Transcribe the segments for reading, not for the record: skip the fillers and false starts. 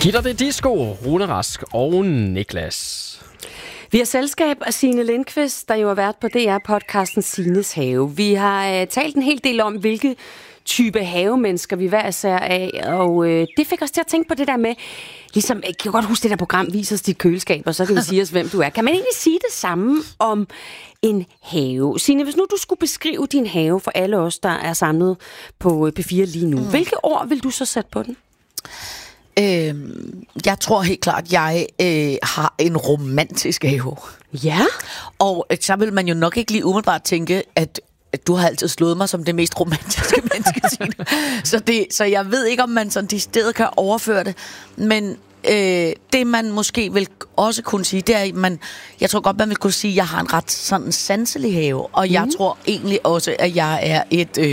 Gitter det disco, Rune Rask og Niklas. Vi har selskab af Signe Lindqvist, der jo har været på DR-podcasten Signes Have. Vi har talt en hel del om, hvilke type havemennesker vi hver især af, og det fik os til at tænke på det der med, ligesom, jeg kan godt huske det der program, Vis os dit køleskab, og så kan vi sige os, hvem du er. Kan man egentlig sige det samme om en have? Signe, hvis nu du skulle beskrive din have for alle os, der er samlet på P4 lige nu, hvilke ord vil du så sætte på den? Jeg tror helt klart, at jeg har en romantisk have. Ja? Og så vil man jo nok ikke lige umiddelbart tænke, at du har altid slået mig som det mest romantiske menneske, Signe. Så jeg ved ikke, om man sådan de steder kan overføre det. Men det, man måske vil også kunne sige, det er, at jeg tror godt, man vil kunne sige, at jeg har en ret sådan sanselig have. Og jeg tror egentlig også, at jeg er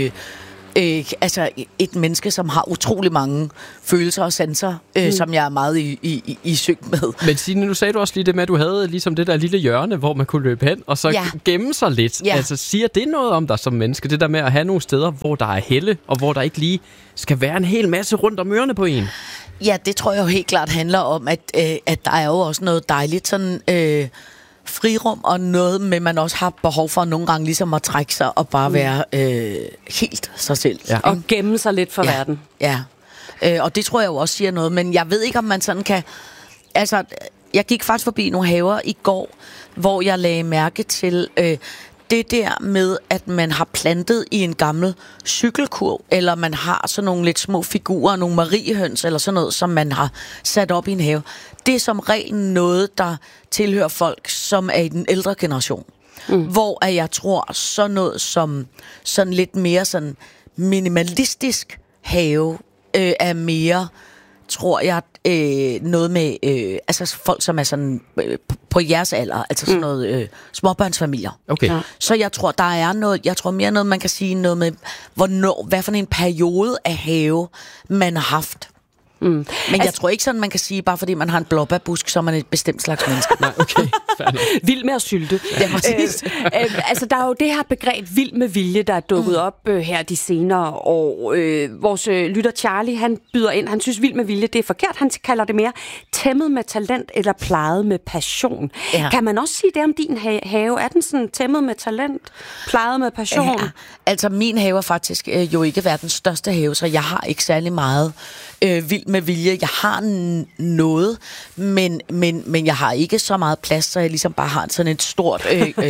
et menneske, som har utrolig mange følelser og sanser, som jeg er meget i synk med. Men Signe, nu sagde du også lige det med, at du havde ligesom det der lille hjørne, hvor man kunne løbe hen, og så gemme sig lidt. Ja. Altså, siger det noget om dig som menneske? Det der med at have nogle steder, hvor der er helle, og hvor der ikke lige skal være en hel masse rundt om ørerne på en? Ja, det tror jeg jo helt klart handler om, at der er jo også noget dejligt sådan frirum, og noget med, man også har behov for nogle gange ligesom at trække sig og bare være helt sig selv. Ja. Og gemme sig lidt for verden. Ja, og det tror jeg jo også siger noget, men jeg ved ikke, om man sådan kan... Altså, jeg gik faktisk forbi nogle haver i går, hvor jeg lagde mærke til det der med, at man har plantet i en gammel cykelkurv, eller man har sådan nogle lidt små figurer, nogle mariehøns, eller sådan noget, som man har sat op i en have. Det er som regel noget, der tilhører folk, som er i den ældre generation. Hvor jeg tror, sådan noget som sådan lidt mere sådan minimalistisk have er mere, tror jeg, noget med altså folk, som er sådan på jeres alder, altså sådan noget småbørnsfamilier. Okay. Ja. Så jeg tror, der er noget, jeg tror mere noget, man kan sige noget med, hvad for en periode af have, man har haft. Men jeg tror ikke sådan, man kan sige, bare fordi man har en blåbærbusk, så er man et bestemt slags menneske. Nej, okay. Vild med at sylte. Ja, præcis. Altså, der er jo det her begreb vild med vilje, der er dukket op her de senere år. Vores lytter Charlie, han byder ind. Han synes, vild med vilje, det er forkert. Han kalder det mere tæmmet med talent eller plejet med passion. Ja. Kan man også sige det om din have? Er den sådan tæmmet med talent, plejet med passion? Ja. Altså, min have er faktisk jo ikke verdens største have, så jeg har ikke særlig meget vild med vilje. Jeg har noget, men jeg har ikke så meget plads, så jeg ligesom bare har sådan et stort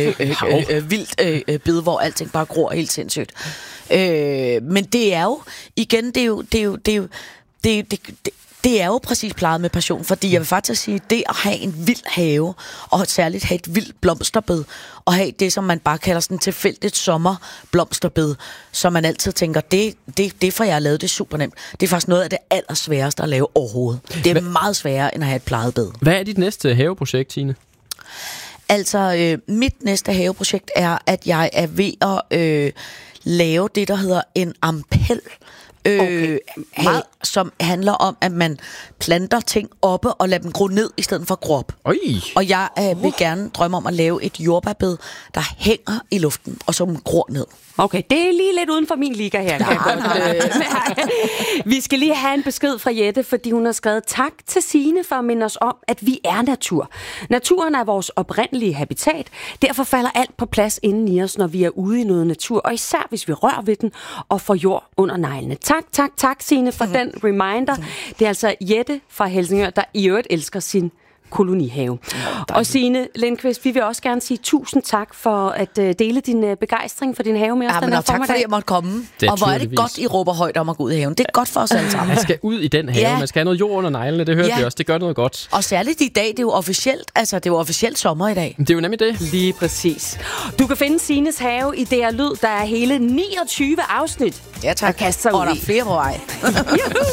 vildt bed, hvor alting bare gror helt sindssygt. Men det er jo, igen, det er jo præcis plejet med passion, fordi jeg vil faktisk sige, det at have en vild have, og særligt have et vildt blomsterbed, og have det, som man bare kalder sådan tilfældigt sommerblomsterbed, som man altid tænker, det for jeg har lavet, det er super nemt. Det er faktisk noget af det allersværeste at lave overhovedet. Det er meget sværere, end at have et plejet bed. Hvad er dit næste haveprojekt, Tine? Altså, mit næste haveprojekt er, at jeg er ved at lave det, der hedder en ampel. Som handler om, at man planter ting oppe og lader dem gro ned, i stedet for at gro op. Og jeg vil gerne drømme om at lave et jordbærbed, der hænger i luften, og som gror ned. Okay, det er lige lidt uden for min liga her. Vi skal lige have en besked fra Jette, fordi hun har skrevet tak til Signe for at minde os om, at vi er natur. Naturen er vores oprindelige habitat. Derfor falder alt på plads inden i os, når vi er ude i noget natur, og især hvis vi rører ved den og får jord under neglene. Tak, Signe, for den reminder. Det er altså Jette fra Helsingør, der i øvrigt elsker sin kolonihave. Og Signe Lindqvist, vi vil også gerne sige tusind tak for at dele din begejstring for din have med os den her tak for det, jeg måtte komme. Og hvor er det godt, I råber højt om at gå ud i haven. Det er godt for os alle sammen. Man skal ud i den have. Man skal have noget jord under neglene, det hørte vi også. Det gør noget godt. Og særligt i dag, det er jo officielt, det er jo officielt sommer i dag. Det er jo nemlig det. Lige præcis. Du kan finde Signes have i DR Lyd. Der er hele 29 afsnit. Ja, tak. Og der er flere på vej.